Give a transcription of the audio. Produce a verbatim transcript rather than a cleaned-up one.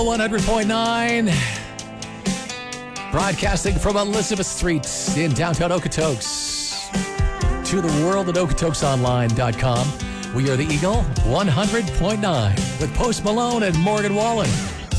one hundred point nine. Broadcasting from Elizabeth Street in downtown Okotoks to the world at okotoks online dot com. We are the Eagle one hundred point nine with Post Malone and Morgan Wallen.